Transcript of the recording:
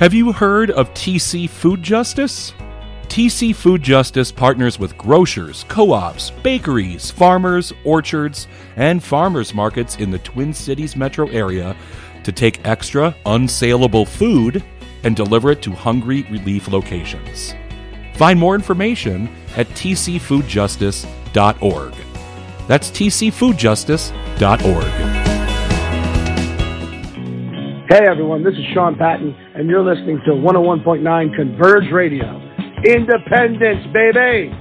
Have you heard of TC Food Justice? TC Food Justice partners with grocers, co-ops, bakeries, farmers, orchards, and farmers markets in the Twin Cities metro area to take extra, unsaleable food and deliver it to hungry relief locations. Find more information at tcfoodjustice.org. That's tcfoodjustice.org. Hey everyone, this is Sean Patton, and you're listening to 101.9 Converge Radio. Independence, baby!